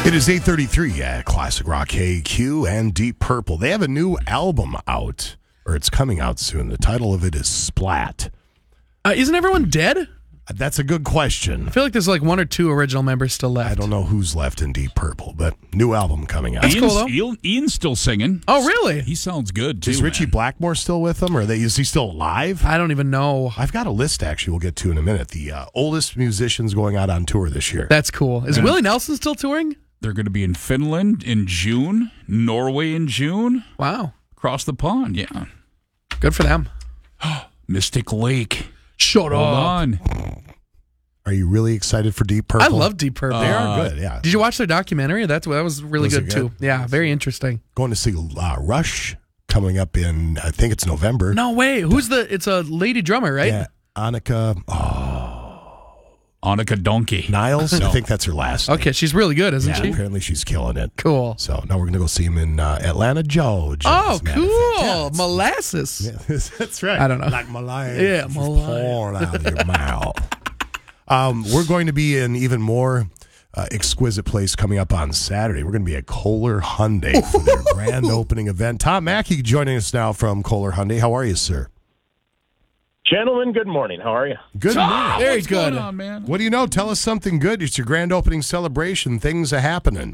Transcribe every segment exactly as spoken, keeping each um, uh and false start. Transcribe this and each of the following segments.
It is eight thirty-three at Classic Rock K Q and Deep Purple. They have a new album out, or it's coming out soon. The title of it is Splat. Uh, isn't everyone dead? That's a good question. I feel like there's like one or two original members still left. I don't know who's left in Deep Purple, but new album coming out. That's Ian's, cool, though. Ian, Ian's still singing. Oh, really? He sounds good, too. Is Richie man. Blackmore still with them, or are they, is he still alive? I don't even know. I've got a list, actually, we'll get to in a minute. The uh, oldest musicians going out on tour this year. That's cool. Is Yeah. Willie Nelson still touring? They're going to be in Finland in June, Norway in June, Wow. across the pond, yeah. Good for them. Mystic Lake. Shut Hold on. Are you really excited for Deep Purple? I love Deep Purple. They are good, yeah. Did you watch their documentary? That's that was really Was it good, too. good? Yeah, very interesting. Going to see uh, Rush coming up in, I think it's November. No way. Who's the? It's a lady drummer, right? Yeah, Annika oh, Annika Donkey. Niles. No. I think that's her last name. Okay, she's really good, isn't Yeah, she? apparently she's killing it. Cool. So now we're going to go see him in uh, Atlanta, Georgia. Oh, as a matter of cool. fact. Yeah, it's- Molasses. Yeah, that's right. I don't know. Like molasses. Yeah, just molasses. pouring out of your mouth. Um, we're going to be in even more uh, exquisite place coming up on Saturday. We're going to be at Kohler Hyundai for their grand opening event. Tom Mackey joining us now from Kohler Hyundai. How are you, sir? Gentlemen, good morning. How are you? Good morning. Very What's good. going on, man? What do you know? Tell us something good. It's your grand opening celebration. Things are happening.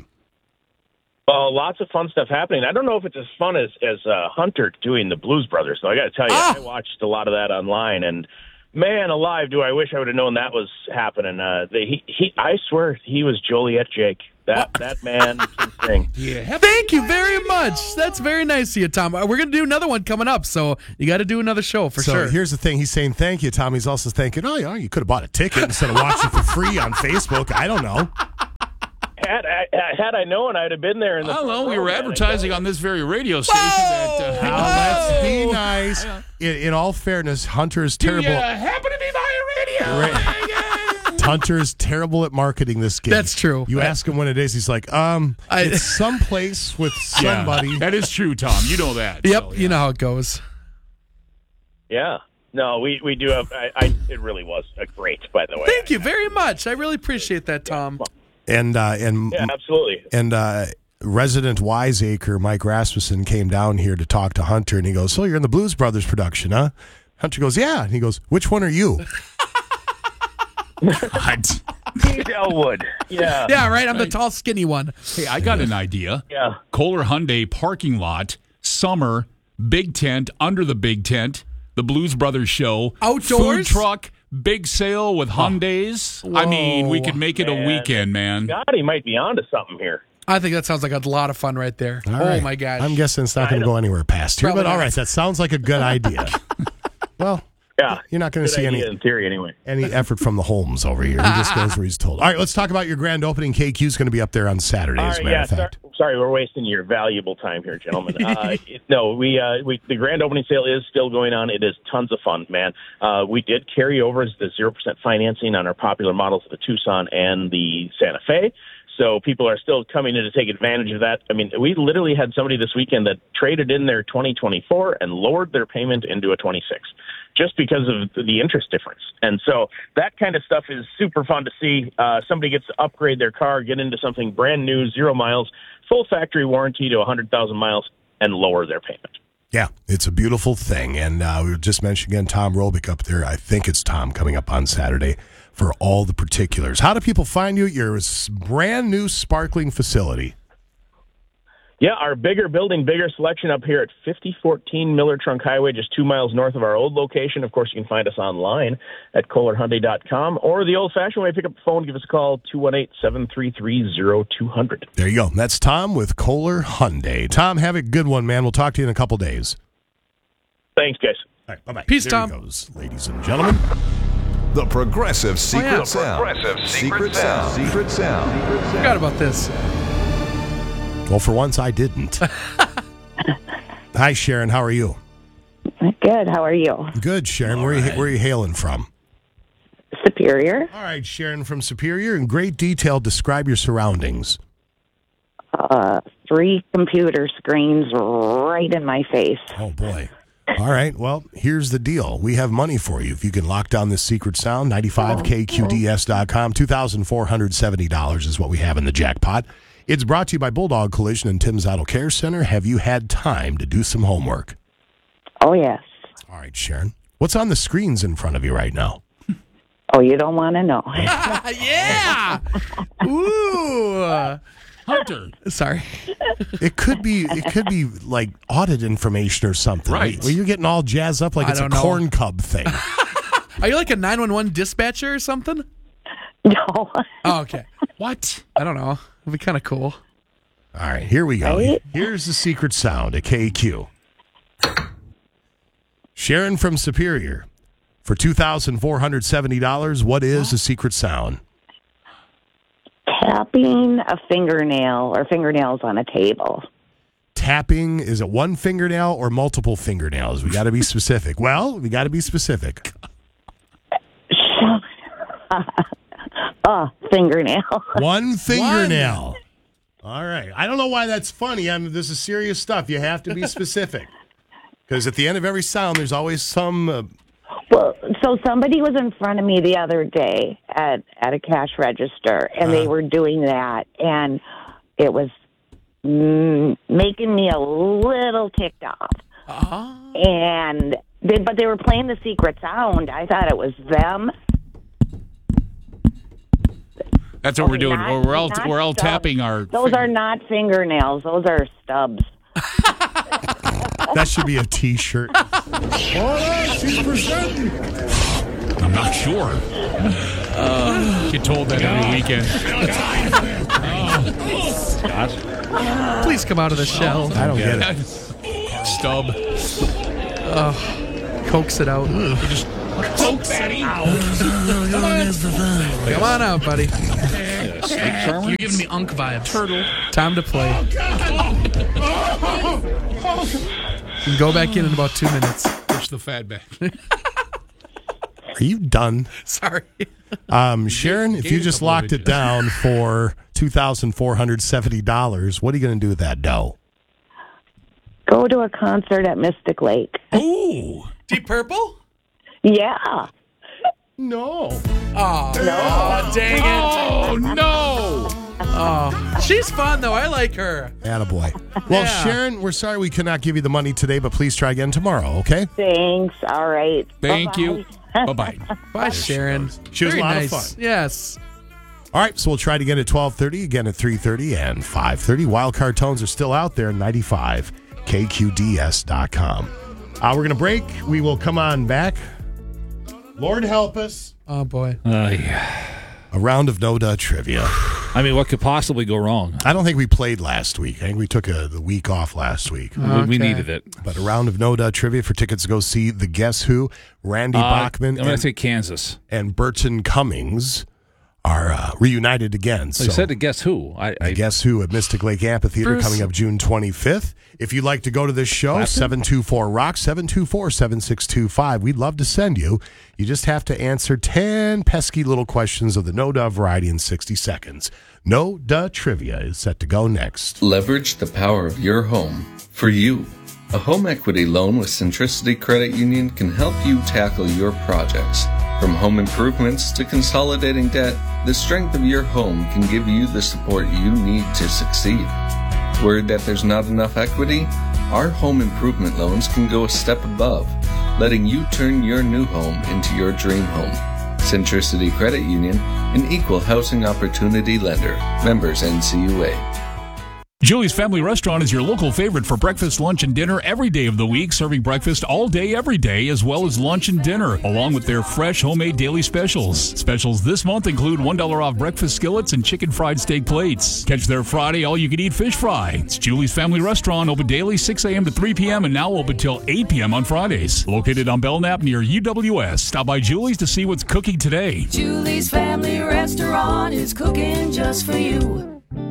Well, lots of fun stuff happening. I don't know if it's as fun as as uh, Hunter doing the Blues Brothers. So I got to tell you, Ah! I watched a lot of that online, and man, alive, do I wish I would have known that was happening. Uh, the, he, he, I swear, he was Joliet Jake. That that man can sing. Yeah. Thank you very much. That's very nice of you, Tom. We're going to do another one coming up, so you got to do another show for so sure. here's the thing. He's saying thank you, Tom. He's also thinking, oh, yeah, you could have bought a ticket instead of watching for free on Facebook. I don't know. Had I, had I known, I'd have been there. In the I don't know. front We row, were man. advertising on this very radio station. Whoa! That, Now, uh, let's be nice. In, in all fairness, Hunter is Do terrible. you happen to be via radio? Right. Hunter's terrible at marketing this game. That's true. You I- ask him when it is, he's like, um, I- it's someplace with Yeah, somebody. that is true, Tom. You know that. Yep, So, you yeah. know how it goes. Yeah. No, we, we do have. I, I it really was a great, by the way. Thank you very much. I really appreciate that, Tom. And uh, and Yeah, absolutely. and uh, resident wiseacre Mike Rasmussen came down here to talk to Hunter, and he goes, "So you're in the Blues Brothers production, huh?" Hunter goes, "Yeah," and he goes, "Which one are you?" God. Pete Elwood. Yeah. Yeah, right. I'm the tall, skinny one. Hey, I got an idea. Yeah. Kohler Hyundai parking lot, summer, big tent, under the big tent, the Blues Brothers show. Outdoors? Food truck, big sale with Hyundais. I mean, we could make it Man. a weekend, man. God, he might be onto something here. I think that sounds like a lot of fun right there. All oh right. my gosh. I'm guessing it's not going to go anywhere past here, Probably but all not. right, that sounds like a good idea. Well, Yeah. you're not going to Good see idea any in theory, anyway. any effort from the Holmes over here. He just goes where he's told. All right, let's talk about your grand opening. K Q's going to be up there on Saturday, All as a right, matter yeah, of fact. sorry, sorry, we're wasting your valuable time here, gentlemen. Uh, it- no, we, uh, we the grand opening sale is still going on. It is tons of fun, man. Uh, we did carry over the zero percent financing on our popular models, the Tucson and the Santa Fe. So people are still coming in to take advantage of that. I mean, we literally had somebody this weekend that traded in their twenty twenty-four and lowered their payment into a twenty-six just because of the interest difference. And so that kind of stuff is super fun to see. Uh, somebody gets to upgrade their car, get into something brand new, zero miles, full factory warranty to one hundred thousand miles, and lower their payment. Yeah, it's a beautiful thing. And uh, we just mentioned again Tom Robick up there. I think it's Tom coming up on Saturday for all the particulars. How do people find you at your s- brand new sparkling facility? Yeah, our bigger building, bigger selection up here at fifty fourteen Miller Trunk Highway, just two miles north of our old location. Of course, you can find us online at kohler hyundai dot com, or the old-fashioned way, pick up the phone, give us a call, two one eight, seven three three, zero two zero zero. There you go. That's Tom with Kohler Hyundai. Tom, have a good one, man. We'll talk to you in a couple days. Thanks, guys. All right, bye-bye. Peace, there Tom. He goes, ladies and gentlemen. The Progressive Secret yeah. Sound. Progressive Secret Sound. Secret Sound. Forgot about this. Well, for once, I didn't. Hi, Sharon. How are you? Good. How are you? Good, Sharon. Where, are you, where are you hailing from? Superior. All right, Sharon from Superior. In great detail, describe your surroundings. Uh, three computer screens right in my face. Oh, boy. All right. Well, here's the deal. We have money for you. If you can lock down this secret sound, ninety-five K Q D S dot com. two thousand four hundred seventy dollars is what we have in the jackpot. It's brought to you by Bulldog Collision and Tim's Auto Care Center. Have you had time to do some homework? Oh, yes. All right, Sharon. What's on the screens in front of you right now? Oh, you don't want to know. Yeah. Ooh. Hunter. Sorry. It could be it could be like audit information or something. Right. Where you're getting all jazzed up like I it's a don't know. corn cub thing. Are you like a nine one one dispatcher or something? No. Oh, okay. What? I don't know. It'd be kind of cool. All right, here we go. Right? Here's the secret sound at K Q. Sharon from Superior. For two thousand four hundred seventy dollars, what is the secret sound? Tapping a fingernail or fingernails on a table. Tapping, is it one fingernail or multiple fingernails? We got to be specific. Well, we got to be specific. Uh, fingernail. One fingernail. All right. I don't know why that's funny. I mean, this is serious stuff. You have to be specific. Because at the end of every sound, there's always some... Uh, Well, so somebody was in front of me the other day at, at a cash register, and they Uh-huh. were doing that, and it was mm, making me a little ticked off. Oh. And they, but they were playing the secret sound. I thought it was them. That's what we're Okay, doing. not- we're all not we're all stubs. tapping our. Those are not fingernails. Those are stubs. that should be a T-shirt. I'm not sure. Uh, Get told that every weekend. Please come out of the shell. I don't get it. Stub. Coax it out. Come on out, buddy. You're giving me unk vibes. Turtle. Time to play. Go back in in about two minutes. Push the fat back. Are you done? Sorry. Um, Sharon, if Gain you a just couple of locked it inches. down for two thousand four hundred seventy dollars, what are you going to do with that dough? Go to a concert at Mystic Lake. Ooh. Deep Purple? Yeah. No. Oh, no. Dang it. Oh no. Oh, she's fun, though. I like her. Attaboy. Well, Yeah. Sharon, we're sorry we cannot give you the money today, but please try again tomorrow, okay? Thanks. All right. Thank Bye-bye. you. Bye bye. Bye, Sharon. She was a Very lot of nice. fun. Yes. All right, so we'll try it again at twelve thirty, again at three thirty, and five thirty. Wildcard tones are still out there, ninety-five K Q D S dot com. Uh, we're going to break. We will come on back. Lord help us. Oh, boy. Uh, yeah. A round of No Duh Trivia. I mean, what could possibly go wrong? I don't think we played last week. I think we took a, the week off last week. We- We Okay. needed it. But a round of No Duh Trivia for tickets to go see the Guess Who, Randy Uh, Bachman, I'm going and, to say Kansas. and Burton Cummings are uh, reunited again. Like So I said to Guess Who? I, I Guess Who at Mystic Lake Amphitheater Bruce. coming up June twenty-fifth. If you'd like to go to this show, Clapton? seven two four ROCK, seven two four, seven six two five. We'd love to send you. You just have to answer ten pesky little questions of the No Duh variety in sixty seconds. No Duh Trivia is set to go next. Leverage the power of your home for you. A home equity loan with Centricity Credit Union can help you tackle your projects. From home improvements to consolidating debt, the strength of your home can give you the support you need to succeed. Worried that there's not enough equity? Our home improvement loans can go a step above, letting you turn your new home into your dream home. Centricity Credit Union, an equal housing opportunity lender. Members N C U A. Julie's Family Restaurant is your local favorite for breakfast, lunch, and dinner every day of the week, serving breakfast all day, every day, as well as lunch and dinner, along with their fresh homemade daily specials. Specials this month include one dollar off breakfast skillets and chicken fried steak plates. Catch their Friday all-you-can-eat fish fry. It's Julie's Family Restaurant, open daily six a.m. to three p.m. and now open till eight p.m. on Fridays. Located on Belknap near U W S. Stop by Julie's to see what's cooking today. Julie's Family Restaurant is cooking just for you.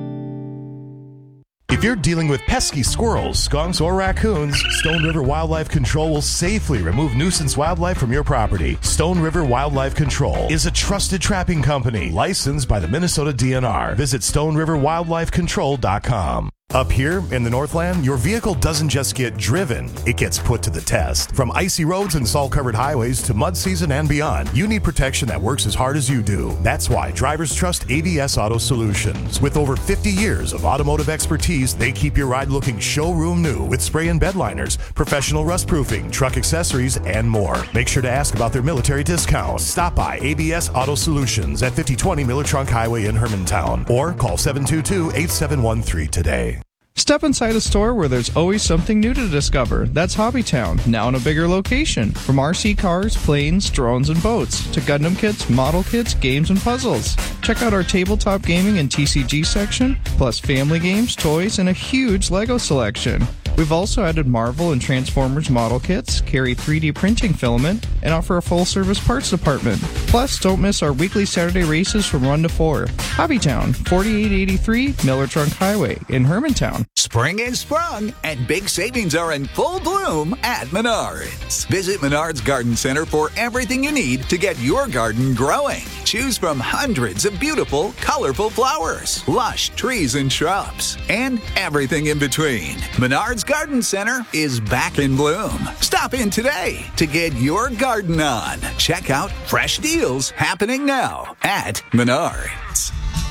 If you're dealing with pesky squirrels, skunks, or raccoons, Stone River Wildlife Control will safely remove nuisance wildlife from your property. Stone River Wildlife Control is a trusted trapping company licensed by the Minnesota D N R. Visit stone river wildlife control dot com. Up here in the Northland, your vehicle doesn't just get driven, it gets put to the test. From icy roads and salt-covered highways to mud season and beyond, you need protection that works as hard as you do. That's why drivers trust A B S Auto Solutions. With over fifty years of automotive expertise, they keep your ride looking showroom new with spray and bed liners, professional rust proofing, truck accessories, and more. Make sure to ask about their military discount. Stop by A B S Auto Solutions at fifty twenty Miller Trunk Highway in Hermantown or call seven two two, eight seven one three today. Step inside a store where there's always something new to discover. That's Hobbytown, now in a bigger location. From R C cars, planes, drones, and boats, to Gundam kits, model kits, games, and puzzles. Check out our tabletop gaming and T C G section, plus family games, toys, and a huge LEGO selection. We've also added Marvel and Transformers model kits, carry three D printing filament, and offer a full-service parts department. Plus, don't miss our weekly Saturday races from one to four. Hobbytown, forty-eight eighty-three Miller Trunk Highway in Hermantown. Spring is sprung, and big savings are in full bloom at Menards. Visit Menards Garden Center for everything you need to get your garden growing. Choose from hundreds of beautiful, colorful flowers, lush trees and shrubs, and everything in between. Menards Garden Center is back in bloom. Stop in today to get your garden on. Check out fresh deals happening now at Menards.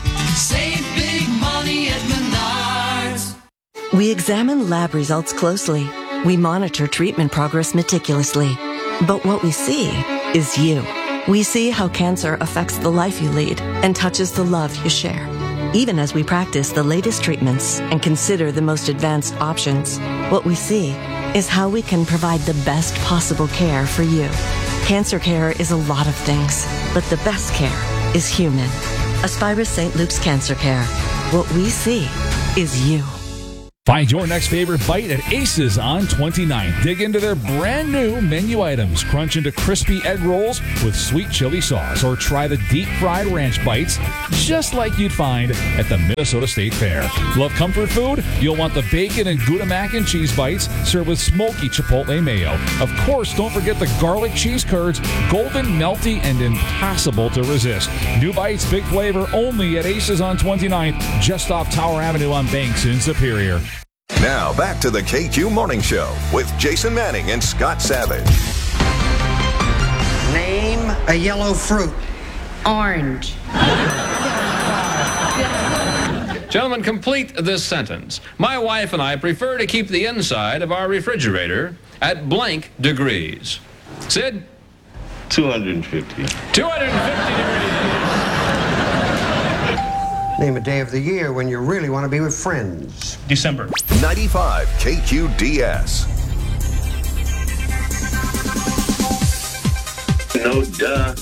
Save big money at Menards. We examine lab results closely. We monitor treatment progress meticulously. But what we see is you. We see how cancer affects the life you lead and touches the love you share. Even as we practice the latest treatments and consider the most advanced options, what we see is how we can provide the best possible care for you. Cancer care is a lot of things, but the best care is human. Aspirus Saint Luke's Cancer Care. What we see is you. Find your next favorite bite at Aces on twenty-ninth. Dig into their brand new menu items. Crunch into crispy egg rolls with sweet chili sauce, or try the deep fried ranch bites just like you'd find at the Minnesota State Fair. Love comfort food? You'll want the bacon and Gouda mac and cheese bites served with smoky chipotle mayo. Of course, don't forget the garlic cheese curds, golden, melty, and impossible to resist. New bites, big flavor, only at Aces on twenty-ninth, just off Tower Avenue on Banks in Superior. Now, back to the K Q Morning Show with Jason Manning and Scott Savage. Name a yellow fruit. Orange. Gentlemen, complete this sentence. My wife and I prefer to keep the inside of our refrigerator at blank degrees. Sid? two hundred fifty. two hundred fifty degrees. Name a day of the year when you really want to be with friends. December. ninety-five K Q D S. No duh.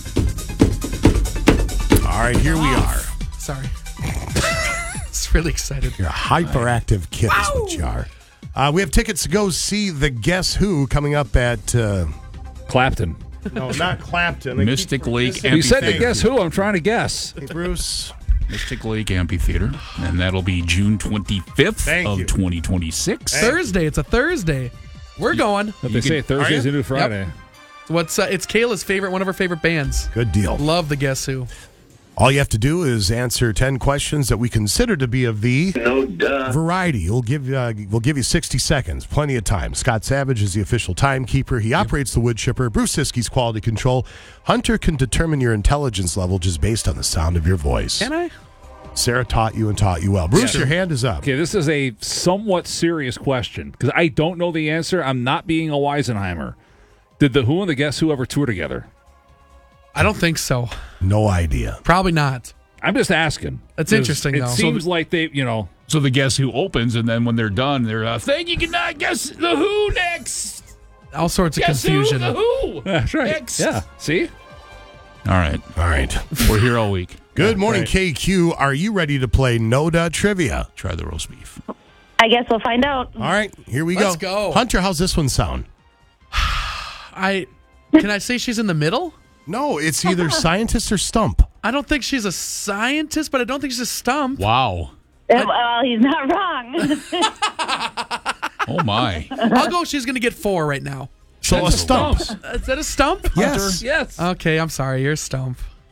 All right, here we are. Sorry. It's really excited. You're a hyperactive kid, is what you are. Uh, we have tickets to go see the Guess Who coming up at uh, Clapton. No, not Clapton. They Mystic keep- Lake You said to Amphitheater. guess who? I'm trying to guess. Hey, Bruce. Mystic Lake Amphitheater, and that'll be June twenty-fifth Thank of you. twenty twenty-six. Thursday. It's a Thursday. We're going. But they say Thursday's a new Friday. Yep. What's uh, it's Kayla's favorite, one of her favorite bands. Good deal. Love the Guess Who. All you have to do is answer ten questions that we consider to be of the No duh. variety. We'll give, uh, we'll give you sixty seconds, plenty of time. Scott Savage is the official timekeeper. He operates the wood chipper. Bruce Siskey's quality control. Hunter can determine your intelligence level just based on the sound of your voice. Can I? Sarah taught you and taught you well. Bruce, Yeah. your hand is up. Okay, this is a somewhat serious question because I don't know the answer. I'm not being a Weisenheimer. Did the Who and the Guess Who ever tour together? I don't think so. No idea. Probably not. I'm just asking. That's 'Cause interesting, It though. seems like they, you know. So the Guess Who opens, and then when they're done, they're uh, thank you. Cannot guess the Who next. All sorts of Guess confusion. Who? The Who. That's right. Next. Yeah. See? All right. All right. We're here all week. Good morning, right. K Q. Are you ready to play No Duh Trivia? Try the roast beef. I guess we'll find out. All right, here we Let's go. go. Hunter, how's this one sound? I can I say she's in the middle? No, it's either scientist or stump. I don't think she's a scientist, but I don't think she's a stump. Wow. Uh, Well, he's not wrong. Oh, my. I'll go. She's gonna get four right now. So a stump. Is that a stump? Yes. Yes. Okay, I'm sorry. You're a stump.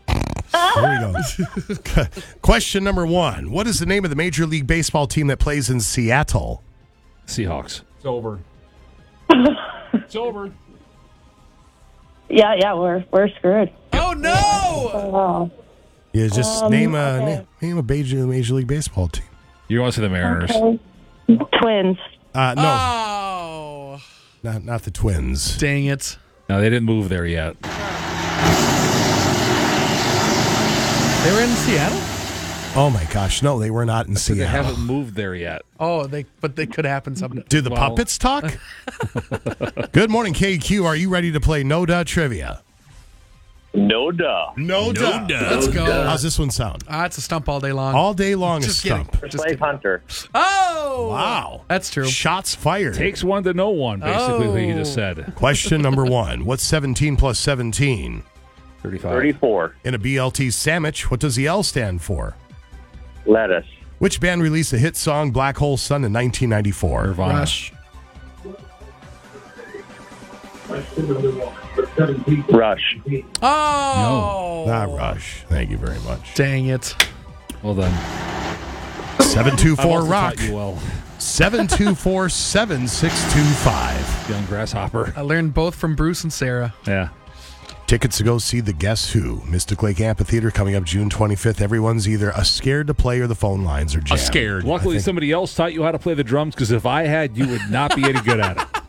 Here we go. Question number one. What is the name of the Major League Baseball team that plays in Seattle? Seahawks. It's over. It's over. Yeah, yeah, we're we're screwed. Oh no! Oh, Yeah, just Um, name a okay. name, name a Major, Major League Baseball team. You want to say the Mariners? okay. Twins. Uh, no, Oh, not not the Twins. dang it! No, they didn't move there yet. They were in Seattle. Oh my gosh, no, they were not in They Seattle. haven't moved there yet. Oh, they but they could happen someday. Do the Well- puppets talk? Good morning, K Q. Are you ready to play No Duh Trivia? No duh. No, duh. Let's go. How's this one sound? Ah, it's a stump all day long. All day long, a Just kidding. stump. Just Slave kidding. Hunter. Oh, Wow. that's true. Shots fired. Takes one to know one, basically, what he just Oh. said. Question number one. What's seventeen plus seventeen? thirty-five. thirty-four. In a B L T sandwich, what does the L stand for? Lettuce. Which band released the hit song Black Hole Sun in nineteen ninety-four? Nirvana. Rush. Rush. Oh, Not Rush. Thank you very much. dang it! Well done. seven two I've four also Rock. taught you well, seven two four, seven six two five. young grasshopper. I learned both from Bruce and Sarah. Yeah. Tickets to go see the Guess Who. Mystic Lake Amphitheater coming up June twenty-fifth. Everyone's either a scared to play or the phone lines are A jammed. scared. Luckily, I think- somebody else taught you how to play the drums, because if I had, you would not be any good at it.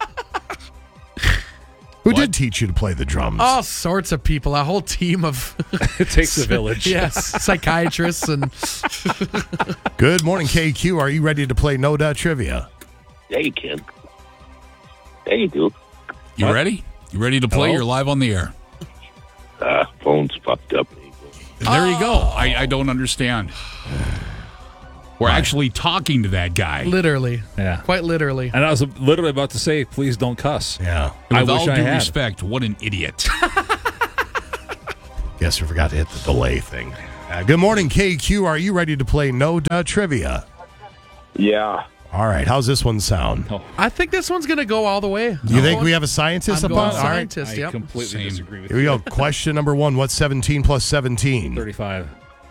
Who did teach you to play the drums? All sorts of people, a whole team of It takes a village. yes, psychiatrists and Good morning, K Q. Are you ready to play No Duh Trivia? Yeah, you can. Yeah, you do. You What? ready? You ready to play? Hello? You're live on the air. Ah, phone's fucked up. There you go. I, I don't understand. We're actually talking to that guy. literally, Yeah. quite literally. And I was literally about to say, please don't cuss. Yeah. I With wish all I due had. respect, what an idiot. Guess we forgot to hit the delay thing. Uh, good morning, K Q. Are you ready to play No Duh Trivia? Yeah. All right. How's this one sound? Oh, I think this one's gonna go all the way. You think we have a scientist I'm up going on? All right. scientist. I Yep. completely Same. disagree with Here we you. go. Question number one. What's seventeen plus seventeen? thirty-five.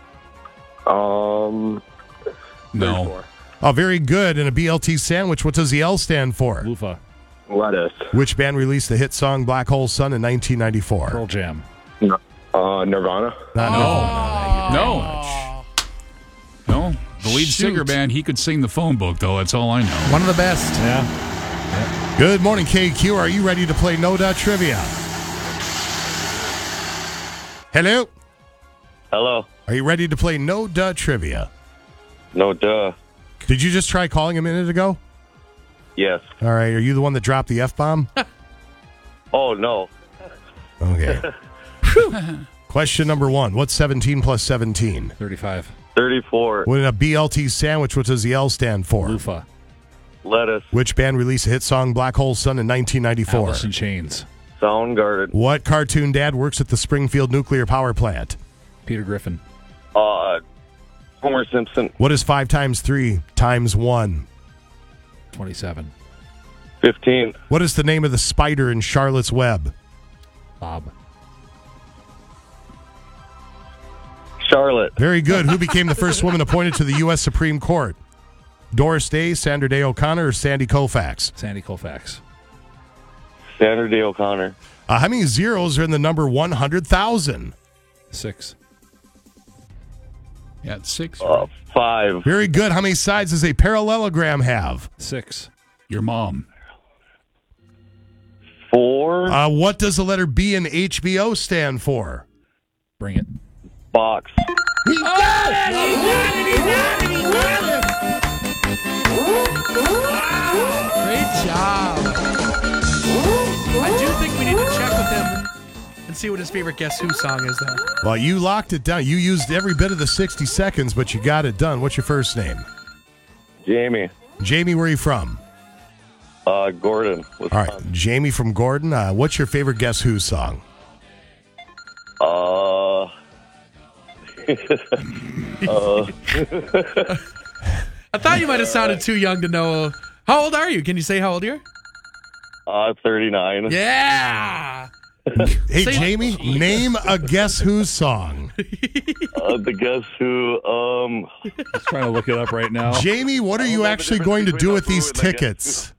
Um. No. Oh, very good. In a B L T sandwich, what does the L stand for? Lufa. Lettuce. Which band released the hit song Black Hole Sun in nineteen ninety-four? Pearl Jam. Uh, Nirvana. Not No. No. Oh, No. The lead Shoot. singer band, he could sing the phone book, though. That's all I know. one of the best. Yeah. Good morning, K Q. Are you ready to play No Duh Trivia? Hello? Hello. Are you ready to play No Duh Trivia? No duh. Did you just try calling a minute ago? Yes. All right. Are you the one that dropped the F-bomb? Oh, no. Okay. Question number one. What's seventeen plus seventeen? thirty-five. thirty-four. When a B L T sandwich, what does the L stand for? Lufa. Lettuce. Which band released a hit song Black Hole Sun in nineteen ninety-four? Alice in Chains. Soundgarden. What cartoon dad works at the Springfield Nuclear Power Plant? Peter Griffin. Uh, Homer Simpson. What is five times three times one? twenty-seven. fifteen. What is the name of the spider in Charlotte's Web? Bob. Charlotte. Very good. Who became the first woman appointed to the U S Supreme Court? Doris Day, Sandra Day O'Connor, or Sandy Koufax? Sandy Koufax. Sandra Day O'Connor. Uh, how many zeros are in the number one hundred thousand? Six. Yeah, it's six. Uh, five. Very good. How many sides does a parallelogram have? Six. Your mom. Four. Uh, what does the letter B in H B O stand for? Bring it. Box. Great job. I do think we need to check with him and see what his favorite Guess Who song is, though. Well, you locked it down. You used every bit of the sixty seconds, but you got it done. What's your first name? Jamie. Jamie, where are you from? Uh, Gordon. All right, Jamie from Gordon. Uh, what's your favorite Guess Who song? Uh. uh. I thought you might have sounded too young to know. How old are you? Can you say how old you are? Uh, thirty-nine. Yeah. Hey, Say- Jamie, name a Guess Who song. Uh, the Guess Who. Um, Just trying to look it up right now. Jamie, what are you actually going to do with these tickets?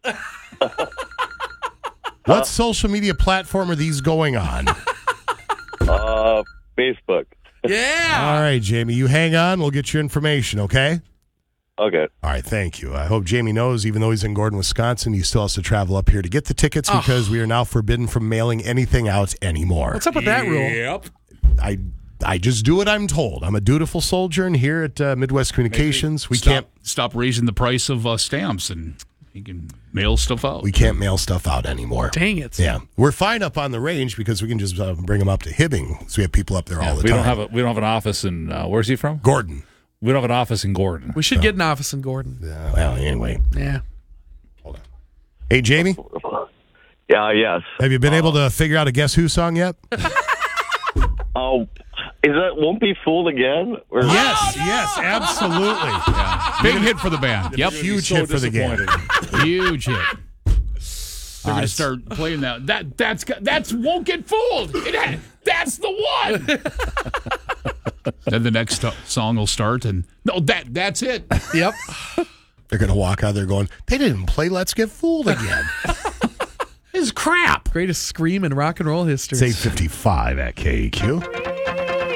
What social media platform are these going on? uh, Facebook. Yeah. All right, Jamie, you hang on. We'll get your information, okay? Okay. All right, thank you. I hope Jamie knows, even though he's in Gordon, Wisconsin, he still has to travel up here to get the tickets Oh. because we are now forbidden from mailing anything out anymore. What's up with that rule? Yep. I I just do what I'm told. I'm a dutiful soldier, and here at uh, Midwest Communications, we stop, can't stop raising the price of uh, stamps, and you can mail stuff out. we can't mail stuff out anymore. Dang it. Yeah, we're fine up on the range because we can just uh, bring them up to Hibbing, so we have people up there all the we time. don't have a we don't have an office in uh, where's he from? Gordon. We don't have an office in Gordon. We should get an office in Gordon. Uh, well, anyway. Yeah. Hey, Jamie, Yeah. Yes. have you been able to figure out a Guess Who song yet? Oh, is that Won't Be Fooled Again? Or Yes, yes, absolutely. Yeah. Big hit for the band. Yep. Huge So hit for the game. disappointed. Huge hit. They're Uh, going to start playing that. That that's that's won't get fooled. It had, that's the one. Then the next st- song will start, and no, that that's it. Yep. They're going to walk out there going, they didn't play Let's Get Fooled again. This is crap. Greatest scream in rock and roll history. It's eight fifty-five at K E Q.